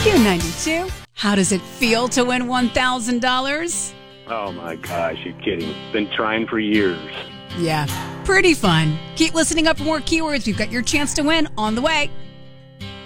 Q92. How does it feel to win $1,000? Oh my gosh, you're kidding. Been trying for years. Yeah, pretty fun. Keep listening up for more keywords. We've got your chance to win on the way.